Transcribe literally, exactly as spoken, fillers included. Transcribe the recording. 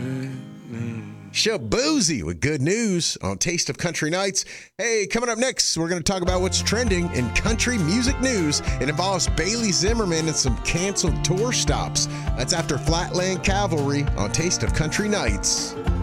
Shaboozey with good news on Taste of Country Nights. Hey, coming up next, we're going to talk about what's trending in country music news. It involves Bailey Zimmerman and some canceled tour stops. That's after Flatland Cavalry on Taste of Country Nights.